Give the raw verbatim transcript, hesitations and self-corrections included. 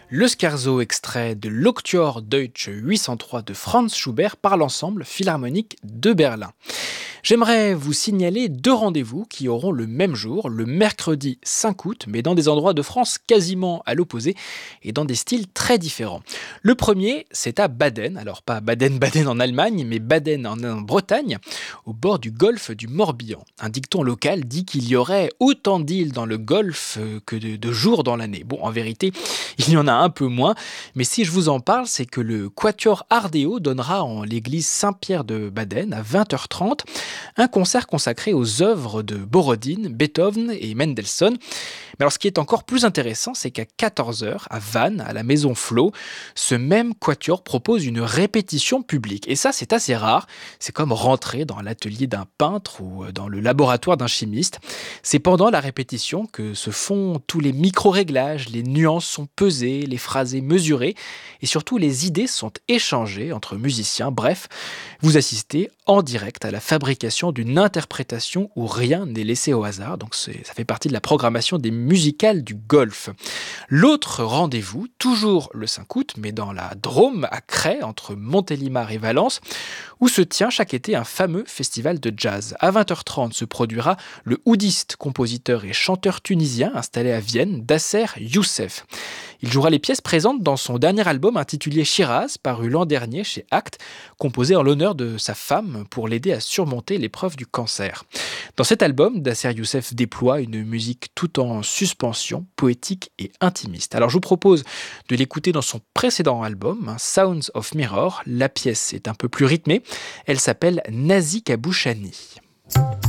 Le scherzo extrait de l'Octuor Deutsche huit cent trois de Franz Schubert par l'ensemble philharmonique de Berlin. J'aimerais vous signaler deux rendez-vous qui auront le même jour, le mercredi cinq août, mais dans des endroits de France quasiment à l'opposé et dans des styles très différents. Le premier, c'est à Baden, alors pas Baden-Baden en Allemagne, mais Baden en, en Bretagne, au bord du golfe du Morbihan. Un dicton local dit qu'il y aurait autant d'îles dans le golfe que de, de jours dans l'année. Bon, en vérité, il y en a un peu moins, mais si je vous en parle, c'est que le Quatuor Ardeo donnera en l'église Saint-Pierre de Baden à vingt heures trente un concert consacré aux œuvres de Borodine, Beethoven et Mendelssohn. Mais alors ce qui est encore plus intéressant, c'est qu'à quatorze heures, à Vannes, à la Maison Flo, ce même quatuor propose une répétition publique. Et ça, c'est assez rare. C'est comme rentrer dans l'atelier d'un peintre ou dans le laboratoire d'un chimiste. C'est pendant la répétition que se font tous les micro-réglages, les nuances sont pesées, les phrasés mesurés et surtout les idées sont échangées entre musiciens. Bref, vous assistez en direct à la fabrication d'une interprétation où rien n'est laissé au hasard. Donc c'est, ça fait partie de la programmation des musicales du golf. L'autre rendez-vous, toujours le cinq août, mais dans la Drôme, à Cray, entre Montélimar et Valence, où se tient chaque été un fameux festival de jazz. À vingt heures trente se produira le oudiste, compositeur et chanteur tunisien installé à Vienne, Dasser Youssef. Il jouera les pièces présentes dans son dernier album intitulé Shiraz, paru l'an dernier chez Actes, composé en l'honneur de sa femme pour l'aider à surmonter l'épreuve du cancer. Dans cet album, Dasser Youssef déploie une musique tout en suspension, poétique et intimiste. Alors je vous propose de l'écouter dans son précédent album, Sounds of Mirror. La pièce est un peu plus rythmée, elle s'appelle Nazi Kabouchani.